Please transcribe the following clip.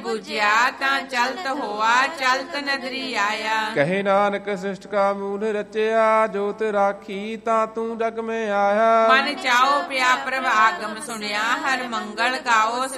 ਪੂਜਿਆ ਤਾਂ ਚਲਤ ਹੋਆ ਚਲਤ ਨਦਰੀ ਆਇਆ। ਕਹੇ ਨਾਨਕ ਸਿਸ਼ਟ ਕਾ ਮੂਲ ਰਚਿਆ ਜੋਤ ਰਾਖੀ ਤਾਂ ਤੂੰ ਜਗ ਮੈਂ ਆਇਆ। ਮਨ ਚਾਓ ਪਿਆ ਪ੍ਰਭ ਆਗਮ ਸੁਣਿਆ ਹਰ ਮੰਗਲ ਗਾਓ